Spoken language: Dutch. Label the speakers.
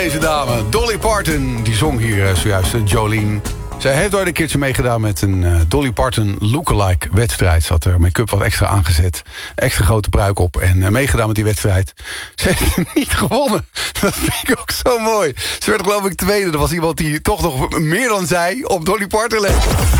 Speaker 1: Deze dame, Dolly Parton, die zong hier zojuist, Jolene. Zij heeft ooit een keertje meegedaan met een Dolly Parton lookalike wedstrijd. Ze had er make-up wat extra aangezet, extra grote pruik op en meegedaan met die wedstrijd. Ze heeft niet gewonnen. Dat vind ik ook zo mooi. Ze werd geloof ik tweede. Er was iemand die toch nog meer dan zij op Dolly Parton legde.